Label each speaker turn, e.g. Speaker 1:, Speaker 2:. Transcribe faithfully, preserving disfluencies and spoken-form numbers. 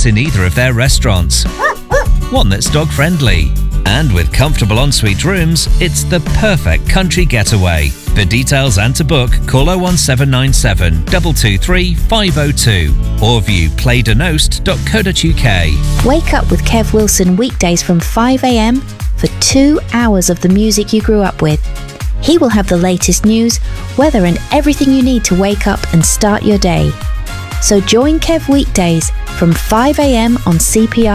Speaker 1: guests in either of their restaurants. One that's dog-friendly. And with comfortable ensuite rooms, it's the perfect country getaway. For details and to book, call oh one seven nine seven, two two three, five oh two or view play de nost dot co dot uk.
Speaker 2: Wake up with Kev Wilson weekdays from five a m for two hours of the music you grew up with. He will have the latest news, weather and everything you need to wake up and start your day. So join Kev weekdays from five a m on C P R